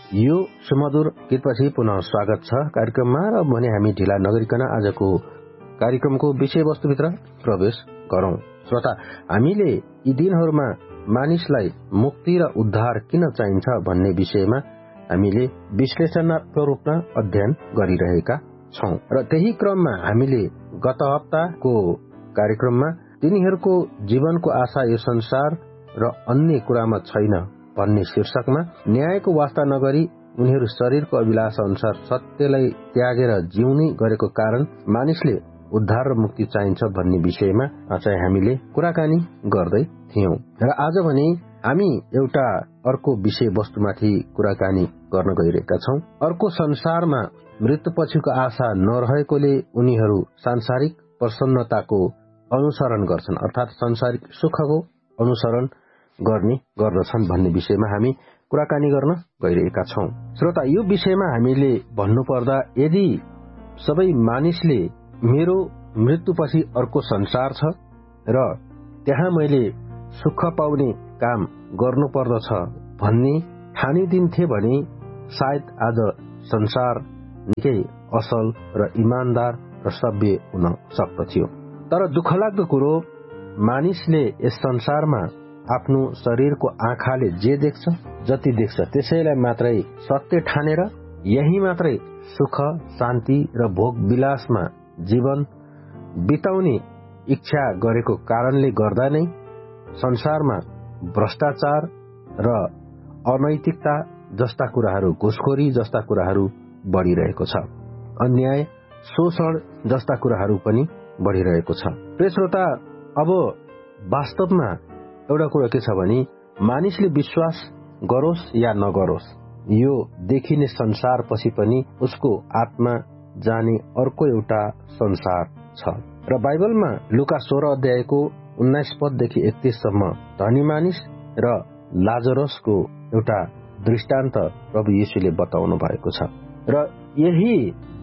यो सुमधुर गीतपछि पुनः स्वागत छ कार्यक्रममा र भने हामी ढिला नगरिकन आजको कार्यक्रमको विषयवस्तुभित्र प्रवेश गरौं। श्रोता, हामीले यी दिनहरूमा मानिसलाई मुक्ति र उद्धार किन चाहिन्छ भन्ने विषयमा हामीले विश्लेषणात्मक रूपमा अध्ययन गरिरहेका छौं र त्यही क्रममा हामीले गत हप्ताको कार्यक्रममा तिनीहरूको जीवनको आशा यो संसार र अन्य कुरामा छैन भन्ने शीर्षकमा न्यायको वास्ता नगरी उनीहरू शरीरको अभिलाषा अनुसार सत्यलाई त्यागेर जिउने गरेको कारण मानिसले उद्धार र मुक्ति चाहिन्छ भन्ने विषयमा चाहिँ हामीले कुराकानी गर्दै थियौं र आज भने हामी एउटा अर्को विषय वस्तुमाथि कुराकानी गर्न गइरहेका छौं। अर्को संसारमा मृत्यु पछिको आशा नरहेकोले उनीहरू सांसारिक प्रसन्नताको अनुसरण गर्छन्, अर्थात सांसारिक सुखको अनुसरण गर्ने गर्दछन् भन्ने विषयमा हामी कुराकानी गर्न गइरहेका छौं। श्रोता, यो विषयमा हामीले भन्नुपर्दा यदि सबै मानिसले मेरो मृत्युपछि अर्को संसार छ र त्यहाँ मैले सुख पाउने काम गर्नुपर्दछ भन्ने ठानिदिन्थे भने सायद आज संसार निकै असल र इमानदार र सभ्य हुन सक्दथ्यो। तर दुःखलाग्दो कुरो, मानिसले यस संसारमा आफ्नो शरीरको आँखाले जे देख्छ, जति देख्छ त्यसैलाई मात्रै सत्य ठानेर यही मात्रै सुख, शान्ति र भोग विलासमा जीवन बिताउने इच्छा गरेको कारणले गर्दा नै संसारमा भ्रष्टाचार र अनैतिकता जस्ता कुराहरू, घुसखोरी जस्ता कुराहरू बढ़िरहेको छ, अन्याय, शोषण जस्ता कुराहरू पनि बढ़िरहेको छ। प्रिय श्रोता, अब वास्तवमा एउटा कुरा के छ भने मानिसले विश्वास गरोस् या नगरोस्, यो देखिने संसार पछि पनि उसको आत्मा जाने अर्को एउटा संसार छ र बाइबलमा लुका 16 अध्यायको 19 पददेखि 31 सम्म धनी मानिस र लाजरसको एउटा दृष्टान्त प्रभु येशूले बताउनु भएको छ र यही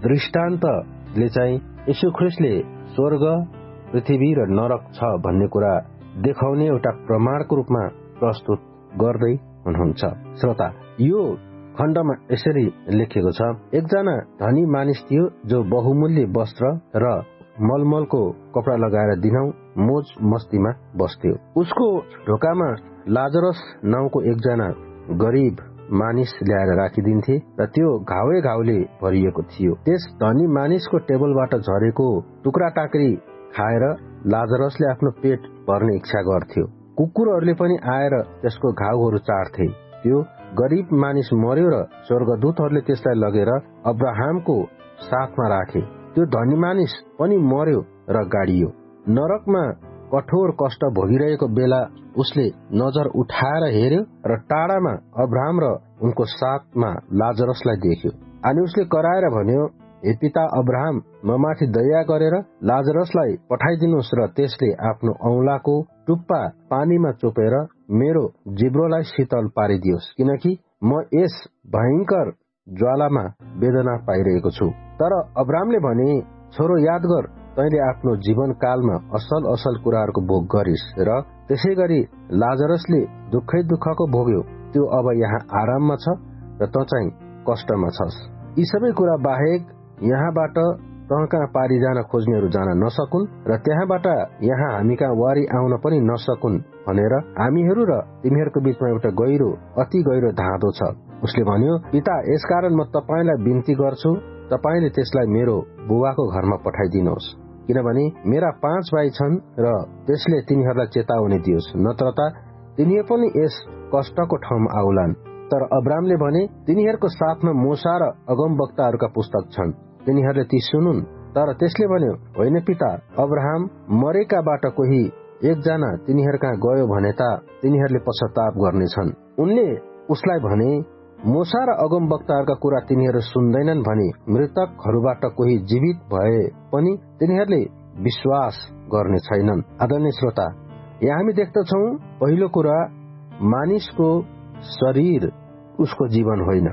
दृष्टान्तले चाहिँ येशू ख्रीष्टले स्वर्ग, पृथ्वी र नरक छ भन्ने कुरा देखाउने एउटा प्रमाणको रूपमा प्रस्तुत गर्दै हुनुहुन्छ। श्रोता, यो खण्डमा यसरी लेखिएको छ, एकजना धनी मानिस थियो जो बहुमूल्य वस्त्र र मलमलको कपडा लगाएर दिनौ मोज मस्तीमा बस्थ्यो। उसको ढोकामा लाजरस नाउँको एकजना गरीब मानिस ल्याएर राखिदिन्थे र त्यो घाउले भरिएको थियो। त्यस धनी मानिसको टेबलबाट झरेको टुक्रा टाक्री खाएर लाजरसले आफ्नो पेट भर्ने इच्छा गर्थ्यो। कुकुरहरूले पनि आएर त्यसको घाउहरू चाट्थे। त्यो गरीब मानिस मर्यो र स्वर्गदूतहरूले त्यसलाई लगेर अब्राहमको साथमा राखे। त्यो धनी मानिस पनि मर्यो र गाडियो। नरकमा कठोर कष्ट भोगिरहेको बेला उसले नजर उठाएर हेर्यो र टाढामा अब्राहम र उनको साथमा लाजरसलाई देख्यो। अनि उसले कराएर भन्यो, हे पिता अब्राहम, ममाथि दया गरेर लाजरसलाई पठाइदिनुहोस् र त्यसले आफ्नो औंलाको टुप्पा पानीमा चोपेर मेरो जिब्रोलाई शीतल पारिदियोस्, किनकि म यस भयंकर ज्वालामा वेदना पाइरहेको छु। तर अब्राहमले भने, छोरो याद गर, तैले आफ्नो जीवनकालमा असल असल कुराहरूको भोग गरिस् र त्यसै गरी लाजरसले दुःखको भोग्यो। त्यो अब यहाँ आराममा छ र त चाहिँ कष्टमा छस्। यी सबै कुरा बाहेक यहाँबाट तँ कहाँ पारी जान खोज्नेहरू जान नसकुन् र त्यहाँबाट यहाँ हामी कहाँ वारी आउन पनि नसकुन् भनेर हामीहरू र तिमीहरूको बीचमा एउटा गहिरो, अति गहिरो धाँधो छ। उसले भन्यो, पिता, यसकारण म तपाईलाई बिन्ती गर्छु, तपाईले त्यसलाई मेरो बुबाको घरमा पठाइदिनुहोस्, किनभने मेरा 5 भाइ छन् र त्यसले तिनीहरूलाई चेतावनी दियोस्, नत्र त तिनीहरू पनि यस कष्टको ठाउँमा आउलान्। तर अब्राहमले भने, तिनीहरूको साथमा मूसा र अगमवक्ताहरूका पुस्तक छन्, तिनीहरूले ती सुनुन्। तर त्यसले भन्यो, होइन पिता, अब्राहम मरेकाबाट कोही एकजना तिनीहरू कहाँ गयो भने त तिनीहरूले पश्चाताप गर्नेछन्। उनले उसलाई भने, मूसा र अगमवक्ताहरूका कुरा तिनीहरू सुन्दैनन् भने मृतकहरूबाट कोही जीवित भए पनि तिनीहरूले विश्वास गर्ने छैनन्। आदरणीय श्रोता, यहाँ हामी देख्दछौं, पहिलो कुरा, मानिसको शरीर उसको जीवन होइन।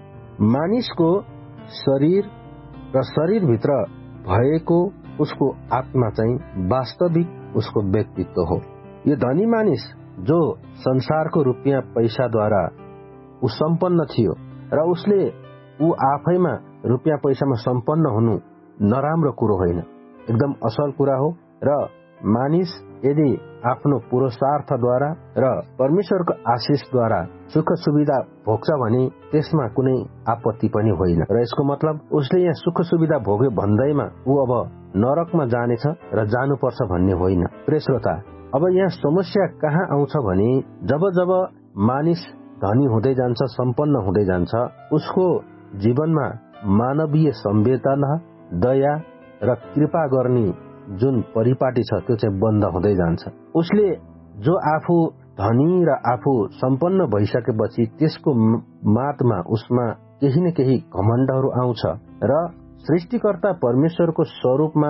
मानिसको शरीर र शरीरभित्र भएको उसको आत्मा चाहिँ वास्तविक उसको व्यक्तित्व हो। यो धनी मानिस जो संसारको रुपियाँ पैसाद्वारा ऊ सम्पन्न थियो र उसले ऊ आफैमा रुपियाँ पैसामा सम्पन्न हुनु नराम्रो कुरो होइन, एकदम असल कुरा हो। र मानिस यदि आफ्नो पुरुषार्थद्वारा र परमेश्वरको आशिषद्वारा सुख सुविधा भोग्छ भने त्यसमा कुनै आपत्ति पनि होइन। र यसको मतलब उसले यहाँ सुख सुविधा भोग्यो भन्दैमा ऊ अब नरकमा जानेछ र जानुपर्छ भन्ने होइन। प्रिय श्रोता, अब यहाँ समस्या कहाँ आउँछ भने जब जब मानिस धनी हुँदै जान्छ, सम्पन्न हुँदै जान्छ, उसको जीवनमा मानवीय संवेदना, दया र कृपा गर्ने जुन परिपाटी छ त्यो चाहिँ बन्द हुँदै जान्छ। उसले जो आफू धनी र आफू सम्पन्न भइसकेपछि त्यसको मातमा उसमा केही न केही घमण्डहरू आउँछ र सृष्टिकर्ता परमेश्वरको स्वरूपमा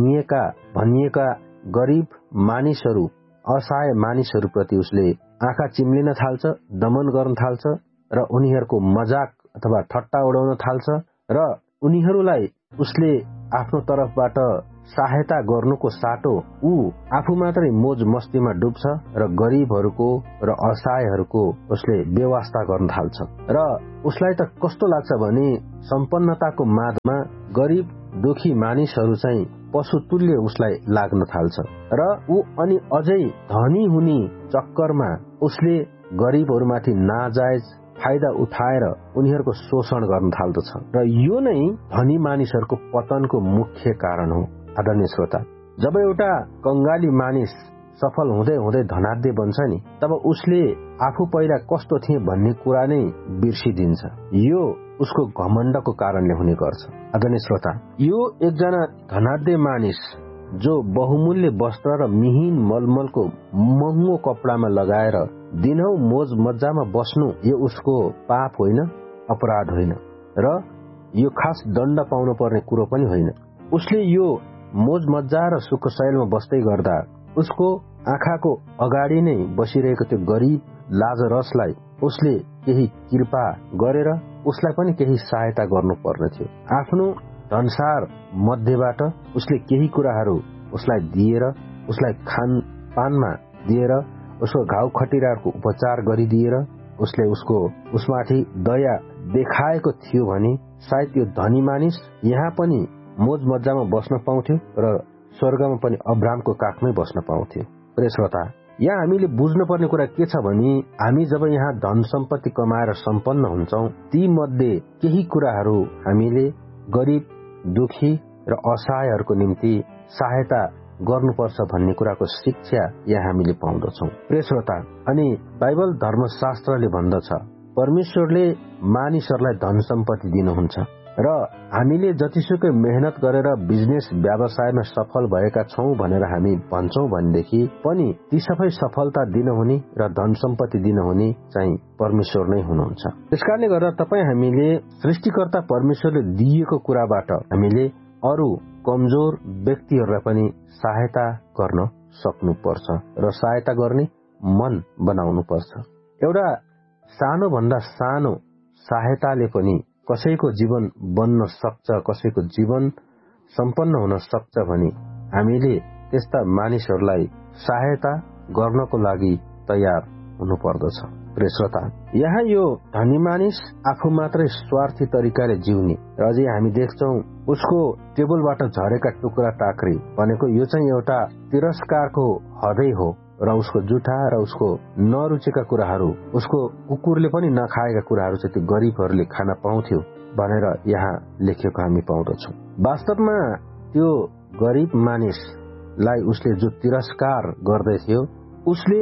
भनिएका गरिब मानिसहरू, असहाय मानिसहरूप्रति उसले आँखा चिम्लिन थाल्छ, दमन गर्न थाल्छ र उनीहरूको मजाक अथवा ठट्टा उडाउन थाल्छ र उनीहरूलाई उसले आफ्नो तर्फबाट सहायता गर्नुको साटो ऊ आफू मात्रै मोज मस्तीमा डुब्छ र गरिबहरूको र असहायहरूको उसले व्यवस्था गर्न थाल्छ। र उसलाई त कस्तो लाग्छ भने सम्पन्नताको मादमा गरिब दुखी मानिसहरू चाहिँ पशुतुल्य उसलाई लाग्न थाल्छ र ऊ अनि अझै धनी हुने चक्करमा उसले गरिबहरूमाथि नाजायज फाइदा उठाएर उनीहरूको शोषण गर्न थाल्दछ र यो नै धनी मानिसहरूको पतनको मुख्य कारण हो। आदरणीय श्रोता, जब एउटा कंगाली मानिस सफल हुँदै हुँदै धनाढ्य बन्छ नि, तब उसले आफू पहिला कस्तो थिए भन्ने कुरा नै बिर्सिदिन्छ। यो उसको घमण्डको कारणले हुने गर्छ। आदरणीय श्रोता, यो एकजना धनाढ्य मानिस जो बहुमूल्य वस्त्र र मिहिन मलमलको महँगो कपडामा लगाएर दिनौ मोज मज्जामा बस्नु यो उसको पाप होइन, अपराध होइन र यो खास दण्ड पाउनु पर्ने कुरो पनि होइन। उसले यो मोज मज्जा र सुख शैलमा बस्दै गर्दा उसको आँखाको अगाडि नै बसिरहेको त्यो गरिब लाजरसलाई उसले केही कृपा गरेर उसलाई पनि केही सहायता गर्नु पर्ने थियो। आफ्नो धनसार मध्येबाट उसले केही कुराहरू उसलाई दिएर, उसलाई खानपानमा दिएर, उसको घाउ खटिराहरूको उपचार गरिदिएर उसले उसमाथि दया देखाएको थियो भने सायद यो धनी मानिस यहाँ पनि मोज मज्जामा बस्न पाउँथ्यो र स्वर्गमा पनि अब्रामको काखमै बस्न पाउँथ्यो। प्रिय श्रोता, यहाँ हामीले बुझ्नुपर्ने कुरा के छ भने हामी जब यहाँ धन सम्पत्ति कमाएर सम्पन्न हुन्छौं, ती मध्ये केही कुराहरू हामीले गरिब दुखी र असहायहरूको निम्ति सहायता गर्नुपर्छ भन्ने कुराको शिक्षा यहाँ हामीले पाउँदछौं। प्रिय श्रोता, अनि बाइबल धर्मशास्त्रले भन्दछ परमेश्वरले मानिसहरूलाई धन सम्पत्ति दिनुहुन्छ र हामीले जतिसुकै मेहनत गरेर बिजनेस व्यवसायमा सफल भएका छौं भनेर हामी भन्छौं भनेदेखि पनि ती सबै सफलता दिनुहुने र धन सम्पत्ति दिनुहुने चाहिँ परमेश्वर नै हुनुहुन्छ। त्यसकारणले गर्दा हामीले सृष्टिकर्ता परमेश्वरले दिएको कुराबाट हामीले अरू कमजोर व्यक्तिहरूलाई पनि सहायता गर्न सक्नुपर्छ र सहायता गर्ने मन बनाउनु पर्छ। एउटा सानो भन्दा सानो सहायताले पनि कसैको जीवन बन्न सक्छ, कसैको जीवन सम्पन्न हुन सक्छ भने हामीले त्यस्ता मानिसहरूलाई सहायता गर्नको लागि तयार हुनुपर्दछ। प्रिय श्रोता, यहाँ यो धनी मानिस आफू मात्रै स्वार्थी तरिकाले जिउने र अझै हामी देख्छौं उसको टेबलबाट झरेका टुक्रा टाक्री भनेको यो चाहिँ एउटा तिरस्कारको हदै हो र उसको जुठा र उसको नरुचेका कुराहरू, उसको कुकुरले पनि नखाएका कुराहरू चाहिँ त्यो गरिबहरूले खान पाउँथ्यो भनेर यहाँ लेखेको हामी पाउँदछौं। वास्तवमा त्यो गरिब मानिसलाई उसले जो तिरस्कार गर्दैथ्यो, उसले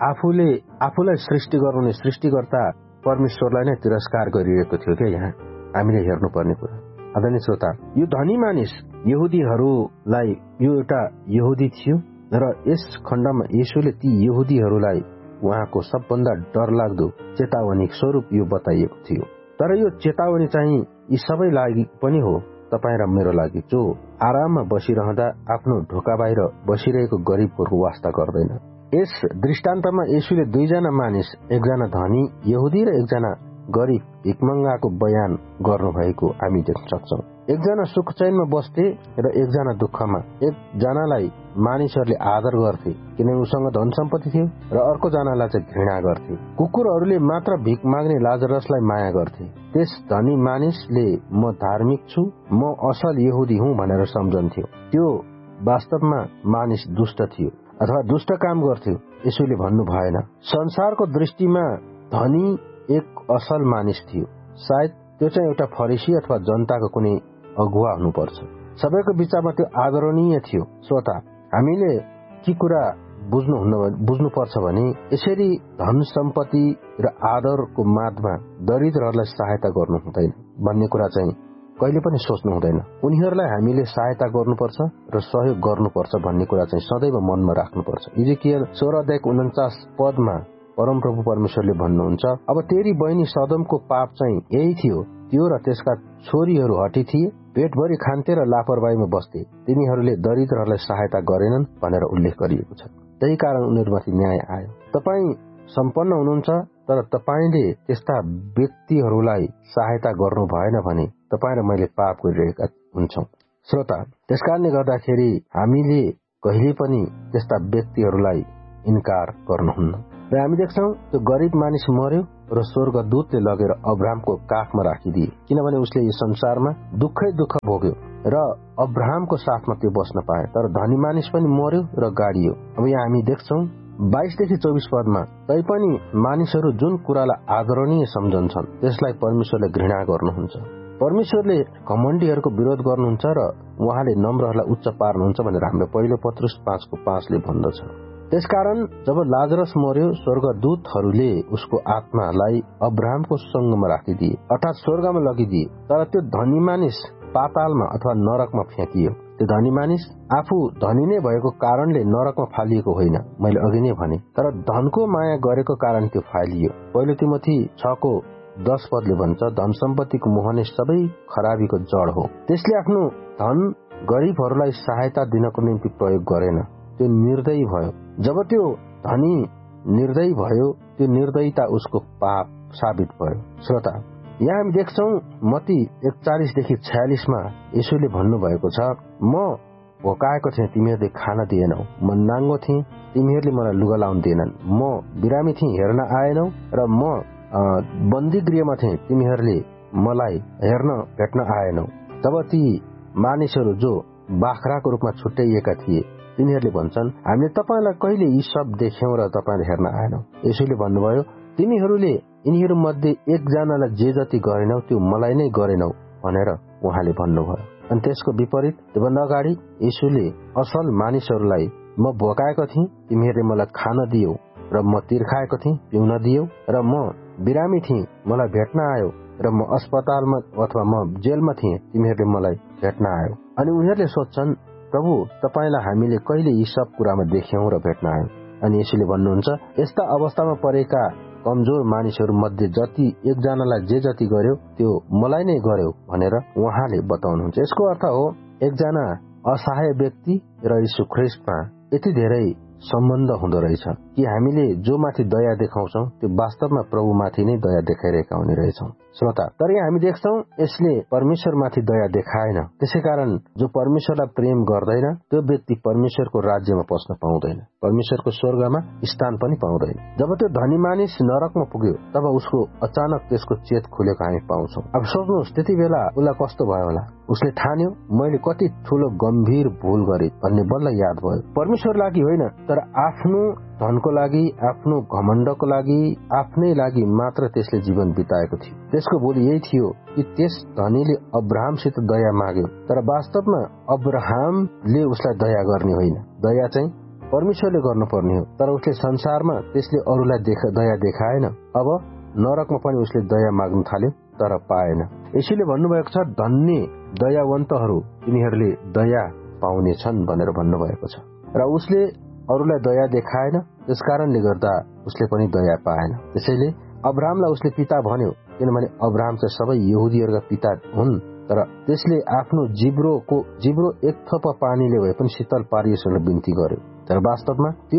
आफूलाई सृष्टि गर्नुहुने सृष्टिकर्ता परमेश्वरलाई नै तिरस्कार गरिरहेको थियो क्या यहाँ हामीले हेर्नुपर्ने कुरा। आदरणीय श्रोता, यो धनी मानिस यहुदीहरूलाई यो एउटा यहुदी थियो र यस खण्डमा येशूले ती यहुदीहरूलाई उहाँको सबभन्दा डरलाग्दो चेतावनी स्वरूप यो बताइएको थियो। तर यो चेतावनी चाहिँ यी सबै लागि पनि हो, तपाईँ र मेरो लागि जो आराममा बसिरहँदा आफ्नो ढोका बाहिर बसिरहेको गरिबहरूको वास्ता गर्दैन। यस दृष्टान्तमा येशूले दुईजना मानिस, एकजना धनी यहुदी र एकजना गरिब भिकमङ्गाको बयान गर्नुभएको हामी देख्न सक्छौं। एकजना सुखचैनमा बस्थे र एकजना दुःखमा। एकजनालाई मानिसहरूले आदर गर्थे किनभने उसँग धन सम्पत्ति थियो र अर्को जनालाई चाहिँ घृणा गर्थे। कुकुरहरूले मात्र भिख माग्ने लाजरसलाई माया गर्थे। त्यस धनी मानिसले म धार्मिक छु, म असल यहुदी हुँ भनेर सम्झन्थ्यो। त्यो वास्तवमा मानिस दुष्ट थियो अथवा दुष्ट काम गर्थ्यो। यसोले भन्नु भएन। संसारको दृष्टिमा धनी एक असल मानिस थियो। सायद त्यो चाहिँ एउटा फरिसी अथवा जनताको कुनै अगुवा हुनुपर्छ। सबैको बिचमा त्यो आदरणीय थियो। श्रोता, हामीले के कुरा बुझ्नुपर्छ भने यसरी धन सम्पत्ति र आदरको मादमा दरिद्रहरूलाई सहायता गर्नु हुँदैन भन्ने कुरा चाहिँ कहिले पनि सोच्नु हुँदैन। उनीहरूलाई हामीले सहायता गर्नुपर्छ र सहयोग गर्नुपर्छ भन्ने कुरा चाहिँ सदैव मनमा राख्नुपर्छ। इजेकियल 16:49 पदमा परमप्रभु परमेश्वरले भन्नुहुन्छ, अब तेरी बहिनी सदमको पाप चाहिँ यही थियो। त्यो र त्यसका छोरीहरू हटी थिए, पेटभरि खान्थे र लापरवाहीमा बस्थे। तिनीहरूले दरिद्रहरूलाई सहायता गरेनन् भनेर उल्लेख गरिएको छ। त्यही कारण उनीहरूमाथि न्याय आयो। तपाईँ सम्पन्न हुनुहुन्छ तर तपाईँले त्यस्ता व्यक्तिहरूलाई सहायता गर्नु भएन भने तपाईँ र मैले पाप गरिरहेका हुन्छौँ। श्रोता, त्यसकारणले गर्दाखेरि हामीले कहिले पनि त्यस्ता व्यक्तिहरूलाई इन्कार गर्नुहुन्न। र हामी देख्छौँ त्यो गरिब मानिस मर्यो र स्वर्गदूतले लगेर अब्राहमको काखमा राखिदिए किनभने उसले यो संसारमा दुःखै दुःख भोग्यो र अब्राहमको साथमा त्यो बस्न पाए। तर धनी मानिस पनि मर्यो र गाडियो। अब यहाँ हामी देख्छौँ 22-24 पदमा, तैपनि मानिसहरू जुन कुरालाई आदरणीय सम्झन्छन् त्यसलाई परमेश्वरले घृणा गर्नुहुन्छ। परमेश्वरले घमण्डीहरूको विरोध गर्नुहुन्छ र उहाँले नम्रहरूलाई उच्च पार्नुहुन्छ भनेर हाम्रो पहिलो पत्रुस 5:5 भन्दछ। त्यसकारण जब लाजरस मर्यो, स्वर्गदूतहरूले उसको आत्मालाई अब्राहमको सँगमा राखिदिए अर्थात् स्वर्गमा लगिदिए। तर त्यो धनी मानिस पातालमा अथवा नरकमा फ्याँकियो। त्यो धनी मानिस आफू धनी नै भएको कारणले नरकमा फालिएको होइन, मैले अघि नै भने, तर धनको माया गरेको कारण त्यो फालियो। पहिलो तिमोथी 6:10 पदले भन्छ, धन सम्पत्तिको मोह नै सबै खराबीको जड हो। त्यसले आफ्नो धन गरिबहरूलाई सहायता दिनको निम्ति प्रयोग गरेन, त्यो निर्दयी भयो। जब त्यो धनी निर्दयी भयो, त्यो निर्दयता उसको पाप साबित भयो। श्रोता, यहाँ हामी देख्छौँ मत्ती 41:46 यसोले भन्नुभएको छ, म भोकाएको थिएँ, तिमीहरूले खाना दिएनौ, म नाङ्गो थिएँ, तिमीहरूले मलाई लुगा लाउन दिएनन्, म बिरामी थिएँ, हेर्न आएनौ, र म बन्दी गृहमा थिएँ, तिमीहरूले मलाई हेर्न भेट्न आएनौ। तब ती मानिसहरू जो बाख्राको रूपमा छुट्याइएका थिए तिनीहरूले भन्छन्, हामीले तपाईँलाई कहिले यी सब देख्यौं र तपाईँले हेर्न आएनौ। यसोले भन्नुभयो, तिमीहरूले यिनीहरू मध्ये एकजनालाई जे जति गरेनौ त्यो मलाई नै गरेनौ भनेर उहाँले भन्नुभयो। अनि त्यसको विपरीत त्योभन्दा अगाडि यसोले असल मानिसहरूलाई, म भोकाएको थिएँ, तिमीहरूले मलाई खान दियौ, र म तिर्खाएको थिएँ, पिउन दियौ, र म बिरामी थिएँ, मलाई भेट्न आयो, र म अस्पतालमा अथवा म जेलमा थिएँ, तिमीहरूले मलाई भेट्न आयो। अनि उनीहरूले सोध्छन्, प्रभु, तपाईँलाई हामीले कहिले यी सब कुरामा देख्यौं र भेट्न आयौं। अनि यसोले भन्नुहुन्छ, यस्ता अवस्थामा परेका कमजोर मानिसहरू मध्ये जति एकजनालाई जे जति गर्यो त्यो मलाई नै गर्यो भनेर उहाँले बताउनुहुन्छ। यसको अर्थ हो एकजना असहाय व्यक्ति र यीशु ख्रीष्टमा यति धेरै सम्बन्ध हुँदो रहेछ कि हामीले जो माथि दया देखाउँछौं त्यो वास्तवमा प्रभुमाथि नै दया देखाइरहेका हुने रहेछौं। श्रोता, तर यहाँ हामी देख्छौं यसले परमेश्वरमाथि दया देखाएन। त्यसैकारण जो परमेश्वरलाई प्रेम गर्दैन त्यो व्यक्ति परमेश्वरको राज्यमा पस्न पाउँदैन, परमेश्वरको स्वर्गमा स्थान पनि पाउँदैन। जब त्यो धनी मानिस नरकमा पुग्यो तब उसको अचानक त्यसको चेत खुलेको हामी पाउँछौं। अब सोच्नुहोस्, त्यति बेला उसलाई कस्तो भयो होला? उसले ठान्यो, मैले कति ठूलो गम्भीर भूल गरे भन्ने बल्ल याद भयो। परमेश्वर लागि होइन, तर आफ्नो धनको लागि, आफ्नो घमण्डको लागि, आफ्नै लागि मात्र त्यसले जीवन बिताएको थियो। त्यसको भूल यही थियो कि त्यस धनीले अब्राहमसित दया माग्यो, तर वास्तवमा अब्राहमले उसलाई दया गर्ने होइन, दया चाहिँ परमेश्वरले गर्नुपर्ने हो। तर उसले संसारमा त्यसले अरूलाई दया देखाएन। अब नरकमा पनि उसले दया माग्न थाल्यो तर पाएन। यसैले भन्नुभएको छ, धन्य दयावन्तहरू, तिनीहरूले दया पाउनेछन् भनेर भन्नुभएको छ। र उसले अरूलाई दया देखाएन, त्यसकारणले गर्दा उसले पनि दया पाएन। त्यसैले अब्राहमलाई उसले पिता भन्यो, किनभने अब्राहम चाहिँ सबै यहुदीहरूका पिता हुन्। तर त्यसले आफ्नो जिब्रो एक थोपा पानीले भए पनि शीतल पारियोस् भनेर बिन्ती गर्यो। तर वास्तवमा त्यो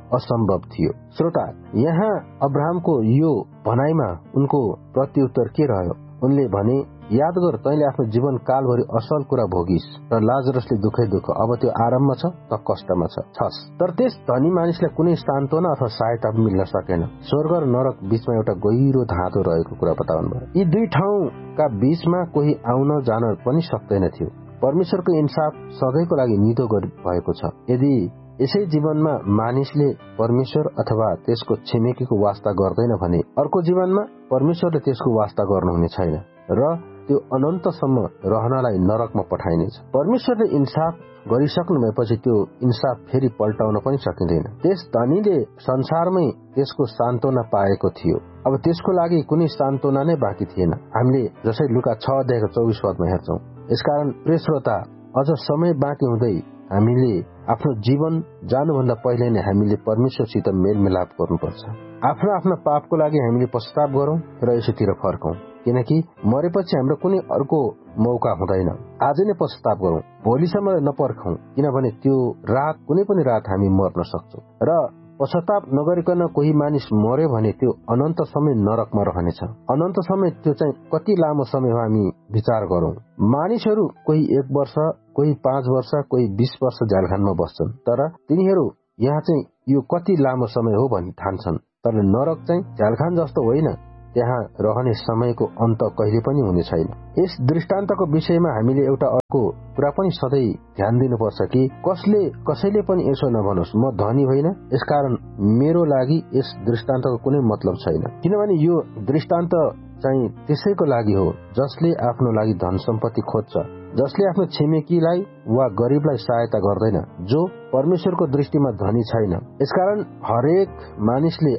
असम्भव थियो। श्रोता, यहाँ अब्राहमको यो भनाइमा उनको प्रत्युत्तर के रह्यो? उनले भने, याद गर, तैँले आफ्नो जीवन कालभरि असल कुरा भोगिस र लाजरसले दुःखै दुःख, अब त्यो आराममा छ त कष्टमा छस्। तर त्यस धनी मानिसलाई कुनै सान्त्वना अथवा सहायता मिल्न सकेन। स्वर्ग र नरक बीचमा एउटा गहिरो धाँधो रहेको कुरा बताउनु भयो। यी दुई ठाउँका बीचमा कोही आउन जान पनि सक्दैन थियो। परमेश्वरको इन्साफ सधैँको लागि निधो भएको छ। यदि यसै जीवनमा मानिसले परमेश्वर अथवा त्यसको छिमेकीको वास्ता गर्दैन भने अर्को जीवनमा परमेश्वरले त्यसको वास्ता गर्नुहुने छैन र त्यो अनन्तसम्म रहनलाई नरकमा पठाइनेछ। परमेश्वरले इन्साफ गरिसक्नु भएपछि त्यो इन्साफ फेरि पल्टाउन पनि सकिँदैन। त्यस धनीले संसारमै त्यसको सान्त्वना पाएको थियो। अब त्यसको लागि कुनै सान्त्वना नै बाँकी थिएन। हामीले जसरी लुका 6:24 हेर्छौं। यसकारण प्रिय श्रोता, अझ समय बाँकी हुँदै हामीले आफ्नो जीवन जानुभन्दा पहिले नै हामीले परमेश्वरसित मेलमिलाप गर्नुपर्छ। आफ्नो आफ्ना पापको लागि हामीले पश्चाताप गरौं र यसोतिर फर्कौं, किनकि मरेपछि हाम्रो कुनै अर्को मौका हुँदैन। आज नै पश्चाताप गरौं, भोलिसम्म नपर्खौं, किनभने त्यो रात कुनै पनि रात हामी मर्न सक्छौं। र पश्चाताप नगरिकन कोही मानिस मर्यो भने त्यो अनन्त समय नरकमा रहनेछ। अनन्त समय त्यो चाहिँ कति लामो समय हो हामी विचार गरौं। मानिसहरू कोही 1 वर्ष, कोही 5 वर्ष, कोही 20 वर्ष झ्यालखानमा बस्छन्, तर तिनीहरू यहाँ चाहिँ यो कति लामो समय हो भनी ठान्छन्। तर नरक चाहिँ झ्यालखान जस्तो होइन, त्यहाँ रहने समयको अन्त कहिले पनि हुने छैन। यस दृष्टान्तको विषयमा हामीले एउटा अर्को कुरा पनि सधैँ ध्यान दिनुपर्छ कि कसैले पनि यसो नभनोस्, म धनी होइन, यसकारण मेरो लागि यस दृष्टान्तको कुनै मतलब छैन। किनभने यो दृष्टान्त चाहिँ त्यसैको लागि हो जसले आफ्नो लागि धन सम्पत्ति खोज्छ, जसले आफ्नो छिमेकीलाई वा गरिबलाई सहायता गर्दैन, जो परमेश्वरको दृष्टिमा धनी छैन। यसकारण हरेक मानिसले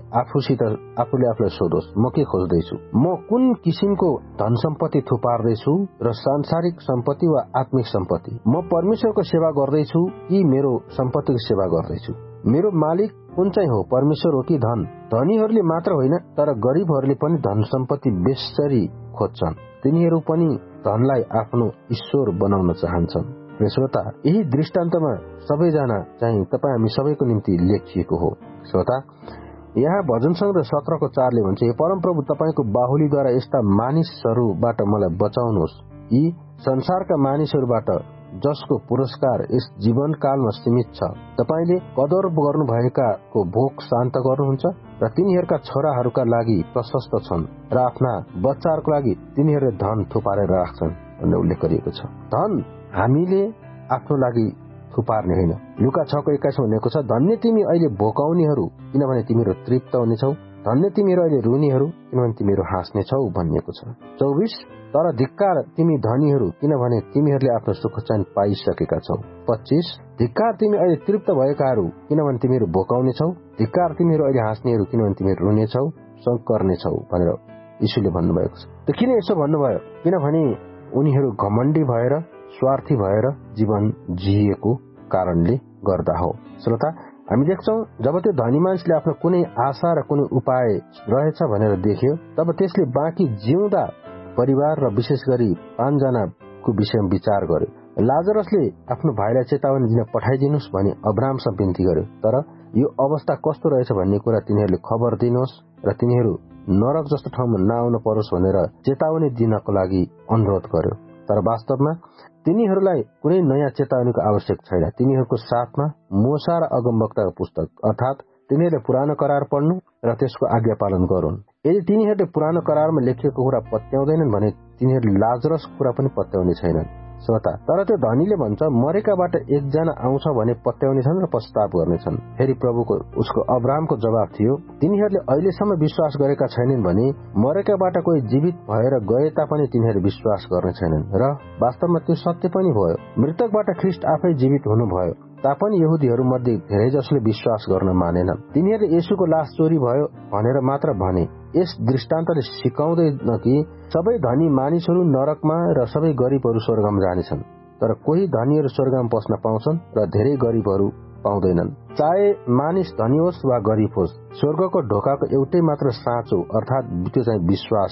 आफूले आफूलाई सोधोस्, म के खोज्दैछु? म कुन किसिमको धन सम्पत्ति थुपार्दैछु र सांसारिक सम्पत्ति वा आत्मिक सम्पत्ति? म परमेश्वरको सेवा गर्दैछु कि मेरो सम्पत्तिको सेवा गर्दैछु? मेरो मालिक कुन चाहिँ हो, परमेश्वर हो कि धन? धनीहरूले मात्र होइन, तर गरिबहरूले पनि धन सम्पत्ति बेसरी खोज्छन्। तिनीहरू पनि धनलाई आफ्नो ईश्वर बनाउन चाहन्छन्। श्रोता, यही दृष्टान्तमा सबैजना चाहिँ तपाईँ हामी सबैको निम्ति लेखिएको हो। श्रोता, यहाँ भजन सङ्ग्रह 17:4 भन्छ, हे परमप्रभु, तपाईँको बाहुलीद्वारा यस्ता मानिसहरूबाट मलाई बचाउनुहोस्, यी संसारका मानिसहरूबाट जसको पुरस्कार यस जीवनकालमा सीमित छ। तपाईँले कदर गर्नुभएकाको भोक शान्त गर्नुहुन्छ र तिनीहरूका छोराहरूका लागि प्रशस्त छन् र आफ्ना बच्चाहरूको लागि तिनीहरूले धन थुपारेर राख्छन् भन्ने उल्लेख गरिएको छ। धन हामीले आफ्नो लागि थुपार्ने होइन। लुका 6:21 भनेको छ, धन्य तिमी अहिले भोकाउनेहरू, किनभने तिमीहरू तृप्त हुनेछौ। धन्य तिमीहरू अहिले रुनेहरू, किनभने तिमीहरू हाँस्नेछौ भनिएको छ। 24, तर धिक्कार तिमी धनीहरू, किनभने तिमीहरूले आफ्नो सुख चैन पाइसकेका छौ। 25, धिक्कार तिमी अहिले तृप्त भएकाहरू, किनभने तिमीहरू भोकाउनेछौ। धिक्कार तिमीहरू अहिले हाँस्नेहरू, किनभने तिमीहरू रुनेछौ, शोक गर्नेछौ भनेर यीशुले भन्नुभएको छ। त किन यसो भन्नुभयो? किनभने उनीहरू घमण्डी भएर, स्वार्थी भएर जीवन जिएको कारणले गर्दा हो। श्रोता, हामी देख्छौं जब त्यो धनी मानिसले आफ्नो कुनै आशा र कुनै उपाय रहेछ भनेर देख्यो, तब त्यसले बाँकी जिउँदा परिवार र विशेष गरी 5 जनाको विषयमा विचार गर्यो। लाजरसले आफ्नो भाइलाई चेतावनी दिन पठाइदिनुहोस् भनी अब्राहमसँग बिन्ती गर्यो। तर यो अवस्था कस्तो रहेछ भन्ने कुरा तिनीहरूले खबर दिनुहोस् र तिनीहरू नरक जस्तो ठाउँमा नआउन परोस् भनेर चेतावनी दिनको लागि अनुरोध गर्यो। तर वास्तवमा तिनीहरूलाई कुनै नयाँ चेतावनीको आवश्यक छैन। तिनीहरूको साथमा मूसा र अगमवक्ताको पुस्तक अर्थात् तिनीहरूले पुरानो करार पढ्नु र त्यसको आज्ञा पालन गरून्। यदि तिनीहरूले पुरानो करारमा लेखिएको कुरा पत्याउँदैनन् भने तिनीहरूले लाजरसको कुरा पनि पत्याउने छैनन्। श्रोता, तर त्यो धनीले भन्छ, मरेकाबाट एकजना आउँछ भने पत्याउनेछन् र पश्चाताप गर्नेछन्। फेरि प्रभुको उसको अब्राहमको जवाब थियो, तिनीहरूले अहिलेसम्म विश्वास गरेका छैनन् भने मरेकाबाट कोही जीवित भएर गए तापनि तिनीहरू विश्वास गर्ने छैनन्। र वास्तवमा त्यो सत्य पनि भयो। मृतकबाट ख्रीष्ट आफै जीवित हुनुभयो तापनि यहुदीहरू मध्ये धेरै जसले विश्वास गर्न मानेनन्। तिनीहरूले येशूको लास चोरी भयो भनेर मात्र भने। यस दृष्टान्तले सिकाउँदैन कि सबै धनी मानिसहरू नरकमा र सबै गरिबहरू स्वर्गमा जानेछन्, तर कोही धनीहरू स्वर्गमा पस्न पाउँछन् र धेरै गरिबहरू पाउँदैनन्। चाहे मानिस धनी होस् वा गरिब होस्, स्वर्गको ढोकाको एउटै मात्र साँचो अर्थात् त्यो चाहिँ विश्वास हो।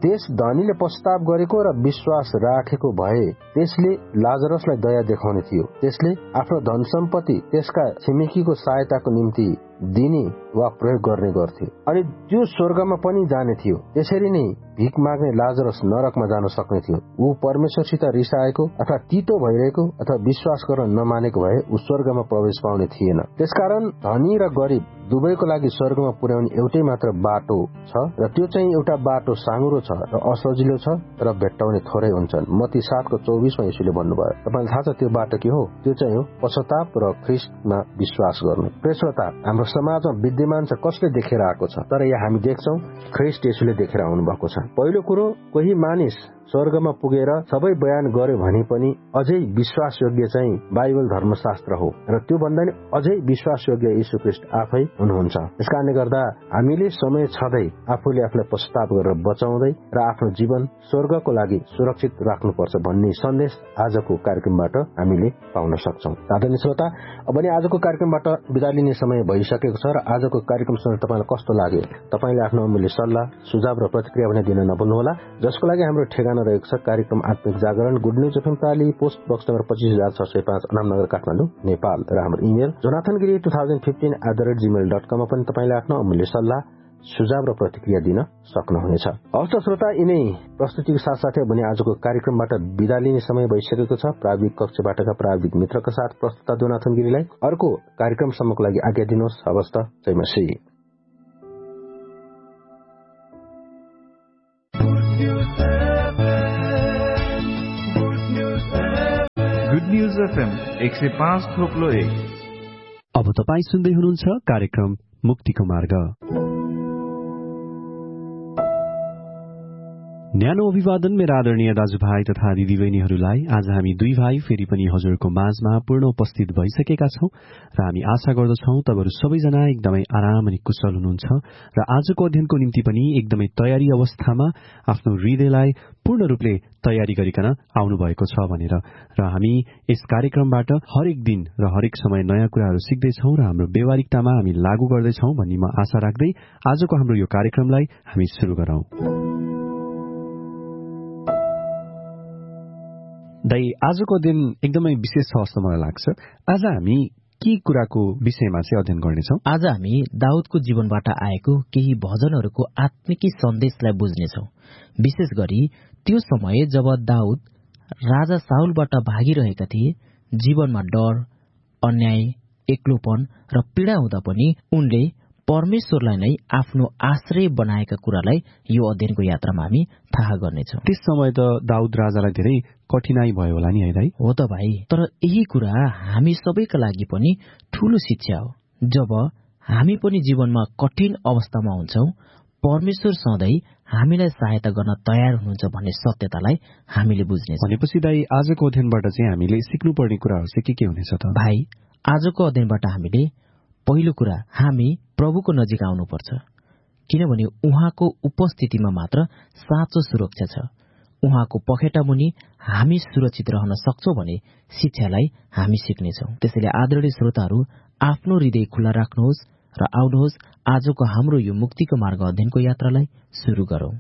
त्यस धनीले पश्चाताप गरेको र विश्वास राखेको भए त्यसले लाजरसलाई दया देखाउने थियो। त्यसले आफ्नो धन सम्पत्ति त्यसका छिमेकीको सहायताको निम्ति दिने वा प्रयोग गर्ने गर्थे अनि त्यो स्वर्गमा पनि जाने थियो। त्यसरी नै भिख माग्ने लाजरस नरकमा जान सक्ने थियो। ऊ परमेश्वरसित रिसाएको अथवा तितो भइरहेको अथवा विश्वास गर्न नमानेको भए ऊ स्वर्गमा प्रवेश पाउने थिएन। त्यसकारण धनी र गरिब दुवैको लागि स्वर्गमा पुर्याउने एउटै मात्र बाटो छ र त्यो चाहिँ एउटा बाटो साँघुरो छ र असजिलो छ र भेट्टाउने थोरै हुन्छन्। मत्ती 7:24 मा यसुले भन्नुभयो। तपाईलाई थाहा छ त्यो बाटो के हो? त्यो चाहिँ हो पश्चाताप र ख्रीष्टमा विश्वास गर्नु। प्रिय श्रोता, हाम्रो समाजमा विद्यमान छ कसले देखेर आएको छ, तर यहाँ हामी देख्छौं ख्रीष्ट यसुले देखेर आउनु भएको छ। पहिलो कुरो, कोही मानिस स्वर्गमा पुगेर सबै बयान गर्यो भने पनि अझै विश्वासयोग्य चाहिँ बाइबल धर्मशास्त्र हो र त्यो भन्दा नि अझै विश्वासयोग्य येशू ख्रीष्ट आफै हुनुहुन्छ। यसकारणले गर्दा हामीले समय छँदै आफूले आफूलाई पश्चाताप गरेर बचाउँदै र आफ्नो जीवन स्वर्गको लागि सुरक्षित राख्नुपर्छ भन्ने सन्देश आजको कार्यक्रमबाट हामीले पाउन सक्छौं। आदरणीय श्रोता, अब नि आजको कार्यक्रमबाट बिदा लिने समय भइसकेको छ र आजको कार्यक्रम सुनेर तपाईलाई कस्तो लाग्यो? तपाईले आफ्नो अमूल्य सल्लाह, सुझाव र प्रतिक्रिया भने दिन नभुल्नुहोला, जसको लागि हाम्रो ठेगाना रहेको छ कार्यक्रम आत्मिक जागरण, good news FM प्राली, post box number 25605, Anamnagar, Kathmandu, Nepal. र हाम्रो इमेल jonathanगिरी2015@gmail.com मा पनि तपाईले आफ्नो अमूल्य सल्लाह, सुझाव र प्रतिक्रिया दिन सक्नुहुनेछ। हवस् श्रोता, यिनै प्रस्तुतिको साथसाथै भने आजको कार्यक्रमबाट बिदा लिने समय भइसकेको छ। प्राविधिक कक्षबाटका प्राविधिक मित्रका साथ प्रस्तुता जोनाथन गिरीलाई अर्को कार्यक्रमसम्मको लागि आज्ञा दिनुहोस्। हवस् त, जय मसीह। Good news FM 105.1। अब तपाई सुन्दै हुनुहुन्छ कार्यक्रम मुक्तिको मार्ग। न्यानो अभिवादन मेरा आदरणीय दाजुभाइ तथा दिदीबहिनीहरूलाई। आज हामी दुई भाइ फेरि पनि हजुरको माझमा पूर्ण उपस्थित भइसकेका छौं र हामी आशा गर्दछौं तपाईहरु सबैजना एकदमै आराम अनि कुशल हुनुहुन्छ र आजको अध्ययनको निम्ति पनि एकदमै तयारी अवस्थामा आफ्नो हृदयलाई पूर्ण रूपले तयारी गरिकन आउनु भएको छ भनेर। र हामी यस कार्यक्रमबाट हरेक दिन र हरेक समय नयाँ कुराहरू सिक्दैछौं र हाम्रो व्यवहारिकतामा हामी लागू गर्दैछौं भन्ने म आशा राख्दै आजको हाम्रो यो कार्यक्रमलाई हामी सुरु गरौं। दाइ, आजको दिन एकदमै विशेष छ जस्तो मलाई लाग्छ। आज हामी के कुराको विषयमा चाहिँ अध्ययन गर्नेछौँ? आज हामी दाउदको जीवनबाट आएको केही भजनहरूको आत्मिकी सन्देशलाई बुझ्नेछौँ। विशेष गरी त्यो समय जब दाउद राजा साउलबाट भागिरहेका थिए, जीवनमा डर, अन्याय, एक्लोपन र पीडा हुँदा पनि उनले परमेश्वरलाई नै आफ्नो आश्रय बनाएका कुरालाई यो अध्ययनको यात्रामा हामी थाहा गर्नेछौँ। त्यस समय त दाउद राजालाई धेरै कठिनाई भयो होला नि, है दाइ? हो त भाइ, तर यही कुरा हामी सबैका लागि पनि ठूलो शिक्षा हो। जब हामी पनि जीवनमा कठिन अवस्थामा हुन्छौं, परमेश्वर सधैँ हामीलाई सहायता गर्न तयार हुनुहुन्छ भन्ने सत्यतालाई हामीले बुझ्नेछौँ। भनेपछि दाइ, आजको अध्ययनबाट चाहिँ हामीले सिक्नुपर्ने कुराहरू चाहिँ के हुनेछ त? भाइ, आजको अध्ययनबाट हामीले पहिलो कुरा, हामी प्रभुको नजिक आउनुपर्छ, किनभने उहाँको उपस्थितिमा मात्र साँचो सुरक्षा छ। उहाँको पखेटा मुनि हामी सुरक्षित रहन सक्छौं भने शिक्षालाई हामी सिक्नेछौँ। त्यसैले आदरणीय श्रोताहरू, आफ्नो हृदय खुला राख्नुहोस् र आउनुहोस् आजको हाम्रो यो मुक्तिको मार्ग अध्ययनको यात्रालाई सुरु गरौं।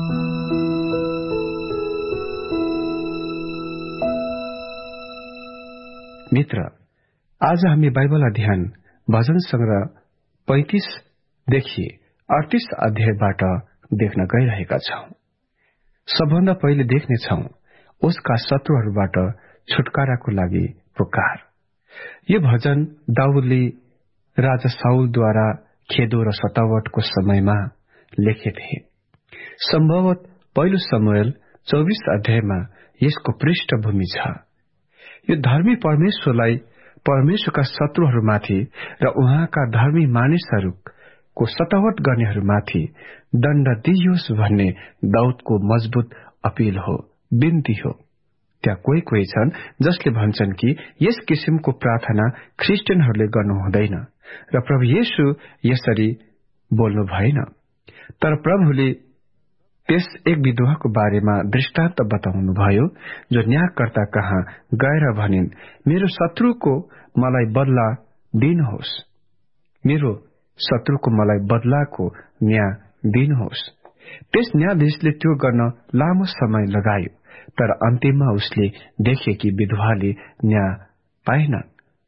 मित्र, आज हामी बाइबल अध्ययन भजन संग्रह 35 देखि 38 अध्यायबाट देख्न गइरहेका छौं। सबभन्दा पहिले देख्नेछौं उसका शत्रुहरूबाट छुटकाराको लागि पुकार। यो भजन दाउदले राजा साउलद्वारा खेदो र सतावटको समयमा लेखे थिए। सम्भवत पहिलो शमूएल 24 अध्यायमा यसको पृष्ठभूमि छ। यो धर्मी परमेश्वरलाई परमेश्वरका शत्रुहरूमाथि र उहाँका धर्मी मानिसहरूको सतावट गर्नेहरूमाथि दण्ड दिइयोस् भन्ने दाउदको मजबुत अपील हो, बिन्ती हो। त्यहाँ कोही छन् जसले भन्छन् कि यस किसिमको प्रार्थना ख्रिस्टियनहरूले गर्नु हुँदैन र प्रभु येशू यसरी बोल्नु भएन। तर प्रभुले त्यस एक विधवाको बारेमा दृष्टान्त बताउनुभयो जो न्यायकर्ता कहाँ गएर भनिन्, मेरो शत्रुको मलाई बदला दिनुहोस्, मेरो शत्रुको मलाई बदलाको न्याय दिनुहोस्। त्यस न्यायाधीशले त्यो गर्न लामो समय लगायो, तर अन्तिममा उसले देखे कि विधवाले न्याय पाएनन्।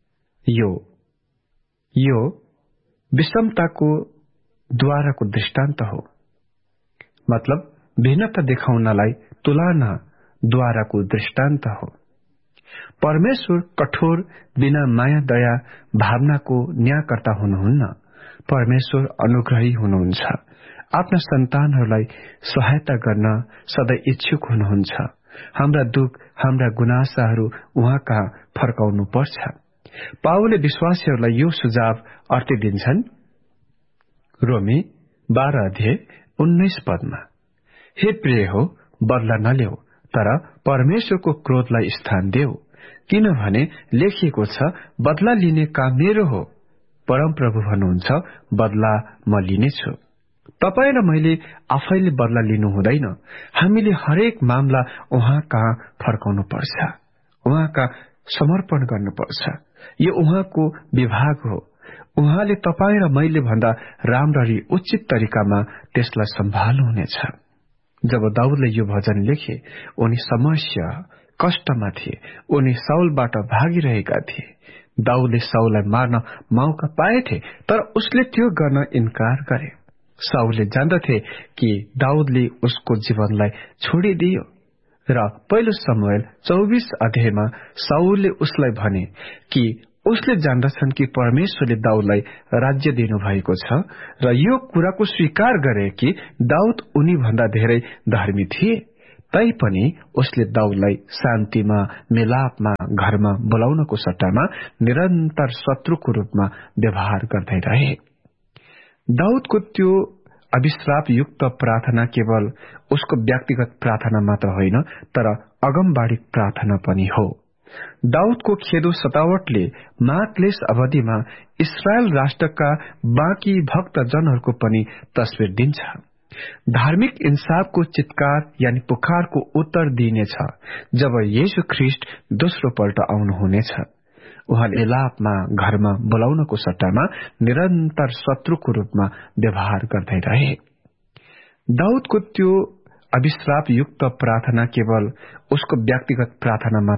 यो विषमताको द्वाराको दृष्टान्त हो, मतलब भिन्नता देखाउनलाई तुलना द्वाराको दृष्टान्त हो। परमेश्वर कठोर बिना माया दया भावनाको न्यायकर्ता हुनुहुन्न। परमेश्वर अनुग्रही हुनुहुन्छ, आफ्ना सन्तानहरूलाई सहायता गर्न सधैँ इच्छुक हुनुहुन्छ। हाम्रा दुख, हाम्रा गुनासाहरू उहाँ कहाँ फर्काउनु पर्छ। पावलले विश्वासीहरूलाई यो सुझाव अर्थ दिन्छन्। रोमी 12 अध्याय 19 पदमा, हे प्रिय हो, बदला नलेऊ, तर परमेश्वरको क्रोधलाई स्थान देऊ, किनभने लेखिएको छ, बदला लिने काम मेरो हो, परमप्रभु भन्नुहुन्छ, बदला म लिनेछु। तपाईँ र मैले आफैले बदला लिनु हुँदैन। हामीले हरेक मामला उहाँ कहाँ फर्काउनु पर्छ, उहाँ कहाँ समर्पण गर्नुपर्छ। यो उहाँको विभाग हो। उहाँले तपाईँ र मैले भन्दा राम्ररी उचित तरिकामा त्यसलाई सम्हाल्नुहुनेछ। जब दाउदले यो भजन लेखे, उनी समस्या कष्टमा थिए। उनी साउलबाट भागिरहेका थिए। दाउदले साउललाई मार्न मौका पाएथे, तर उसले त्यो गर्न इन्कार गरे। साउलले जान्दथे कि दाउदले उसको जीवनलाई छोडिदियो र पहिलो शमूएल 24 अध्यायमा साउलले उसलाई भने कि उसले जान्दछन् कि परमेश्वरले दाउदलाई राज्य दिनुभएको छ र यो कुराको स्वीकार गरे कि दाउद उनी भन्दा धेरै धर्मी थिए। तैपनि उसले दाउदलाई शान्तिमा, मेलापमा, घरमा बोलाउनको सट्टामा निरन्तर शत्रुको रूपमा व्यवहार गर्दै रहे। दाउदको त्यो अभिश्रापयुक्त प्रार्थना केवल उसको व्यक्तिगत प्रार्थना मात्र होइन, तर अगमबाडी प्रार्थना पनि हो। दाउदको खेदो सतावटले महाक्लेश अवधिमा इस्रायल राष्ट्रका बाँकी भक्तजनहरूको पनि तस्विर दिन्छ। धार्मिक इन्साफको चित्कार यानी पुकारको उत्तर दिइनेछ जब येशू ख्रीष्ट दोस्रो पल्ट आउनुहुनेछ। उहाँले मेलापमा, घरमा बोलाउनको सट्टामा निरन्तर शत्रुको रूपमा व्यवहार गर्दै रहे। दाउदको त्यो अभिश्रापयुक्त प्रार्थना केवल उसको व्यक्तिगत प्रार्थना मात्र